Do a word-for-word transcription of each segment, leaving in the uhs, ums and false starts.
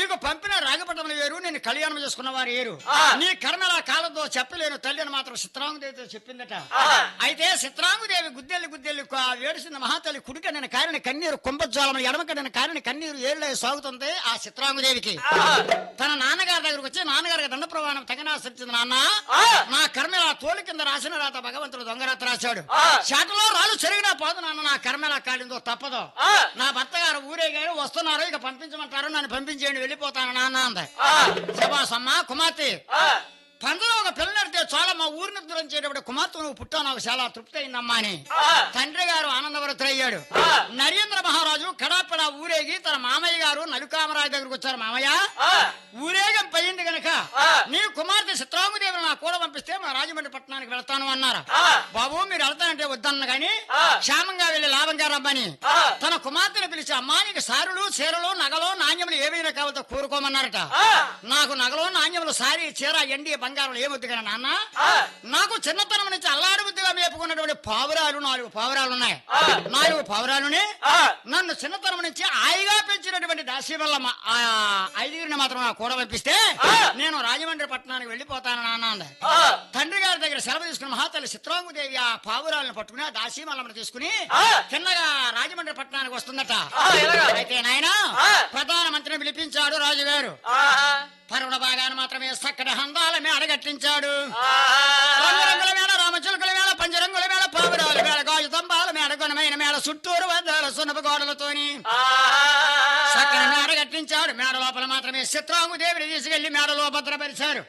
నీకు పంపిన రాగపట్టములు వేరు, నేను కళ్యాణం చేసుకున్న వారు ఏరు. నీ కర్మల కాలంతో చెప్పలేను తల్లి అని మాత్రం చిత్రాంగుదేవితో చెప్పిందట. అయితే చిత్రాంగుదేవి గుద్దెల్లి గుద్దెల్లి వేడిసిన మహాతల్లి కుడిక నేను కారిన కన్నీరు కుంభజ్వాలములు ఎడమక నేను కారిన కన్నీరు ఏళ్ళ సాగుతుంది ఆ చిత్రాంగుదేవికి. తన నాన్నగారి దగ్గరకు వచ్చి నాన్నగారికి దండ ప్రమాణం తగనాసరించింది. నాన్న, నా కర్మల తోలి కింద రాసిన రాత భగవంతుడు దొంగరాత రాశాడు. చాటలో రాళ్ళు చెరిగినా పోదు నాన్న, నా కర్మల కాలిందో తప్పదు. నా భర్త గారు ఊరే గారు వస్తున్నారు, ఇక పంపించమంటారు, నన్ను పంపించేయండి, వెళ్ళిపోతాను నాన్న అంద. శబాసమ్మ కుమార్తె, పందులో ఒక పిల్లడితే చాలా మా ఊరిని దూరం చేయడం కుమార్తె నువ్వు పుట్టావు, నాకు చాలా తృప్తి అయిందమ్మా అని తండ్రి గారు ఆనందభరితుడయ్యాడు. నరేంద్ర మహారాజు కడాపడ ఊరేగి తన మామయ్య గారు నలుకామరాజు దగ్గరకు వచ్చారు. మామయ్య, ఊరేగం పోయింది గనక నీ కుమార్తె చిత్రాంగుదేవిని నా కూడా పంపిస్తే మా రాజమండ్రి పట్టణానికి వెళ్తాను అన్నారు. బాబు మీరు వెళ్తానంటే వద్దన్న గాని క్షేమంగా వెళ్లి లాభంగా రమ్మని తన కుమార్తెను పిలిచి, అమ్మా నీకు సారులు చీరలు నగలు నాణ్యములు ఏవైనా కావాలో కోరుకోమన్నారట. నాకు నగలు నాణ్యములు సారీ చీర ఎండి బంగారం ఏమొద్దు కదా నాన్న, నాకు చిన్నతనం నుంచి అల్లాడి బుద్ధిగా మేపుకున్నటువంటి పావురాలు నాలుగు పావురాలు ఉన్నాయి. నాలుగు పావురాలుని నన్ను చిన్నతనం నుంచి హాయిగా పెంచినటువంటి దాసి వల్ల ఐదుగురిని మాత్రం కూడా పంపిస్తే నేను రాజమండ్రి పట్టణానికి వెళ్ళిపోతాను నాన్న అంది. తండ్రి గారి దగ్గర సెలవు తీసుకున్న మహాతల్లి చిత్రాంగుదేవి ఆ పావురాలను పట్టుకుని ఆ దాసి మల్లమ్మని తీసుకుని కిందగా రాజమండ్రి పట్టణానికి వస్తుందట. అయితే నాయన ప్రధానమంత్రిని పిలిపించాడు రాజుగారు. పరుణ భాగాన్ని మాత్రమే చక్కటి హందాల మేడ కట్టించాడు. రంగురంగుల మేడ, రామచిలుకల మేడ, పంచరంగుల మేడ, పావురాల మేడ, గాజు తంబాల మేడ, గుణమైన మేడ, చుట్టూరు వద్దాల సున్నపు గోడలతోని చక్కని మేడ కట్టించాడు. మేడ లోపల మాత్రమే చిత్రాంగుదేవిని తీసుకెళ్లి మేడలో భద్రపరిచారు.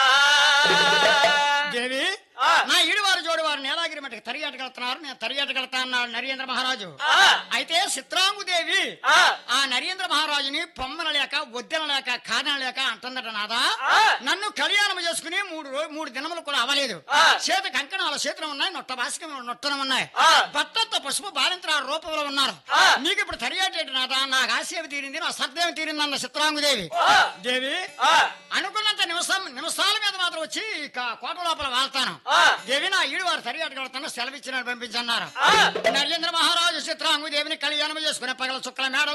దేవి, నా ఈడువారు జోడువారు నేలాగిరి మటుకు తరియాటకెళ్తున్నారు, నేను తరియాటకెళ్తా అన్నాడు నరేంద్ర మహారాజు. అయితే చిత్రాంగుదేవి ఆ నరేంద్ర మహారాజుని పొమ్మన లేక వద్దెన లేక కాదన లేక అంటుందట, నాదా నన్ను కళ్యాణం చేసుకుని మూడు మూడు దినములు కూడా అవ్వలేదు. చేత కంకణాల చేతులు ఉన్నాయి, నొట్ట భాస్కం నొట్టనం ఉన్నాయి, భర్తతో పసుపు బాలింత్ర రూపంలో ఉన్నారు. నీకు ఇప్పుడు తరియాటేటి నాదా, నాకు ఆశయం తీరింది, నా సర్దేవి తీరింది అన్న చిత్రాంగుదేవి. దేవి అనుకున్నంత నిమిషం నిమిషాల మీద మాత్రం వచ్చి కోట లోపల వాళ్తాను. దేవి నా ఈడు వారు తరియాటకెళ్తాను, సెలవిచ్చిన పంపించన్నారు. నరేంద్ర మహారాజు చిత్రాంగుదేవిని కళ్యాణం చేసుకునే పగల చుక్కల మేడ